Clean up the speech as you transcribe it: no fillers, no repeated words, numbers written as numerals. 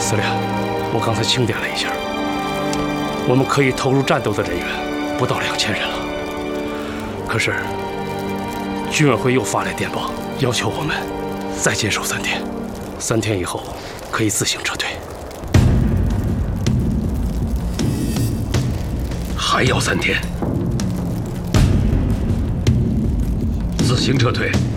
司令，我刚才清点了一下，我们可以投入战斗的人员不到2000人了。可是，军委会又发来电报，要求我们再坚守3天，3天以后可以自行撤退。 还要3天，自行撤退。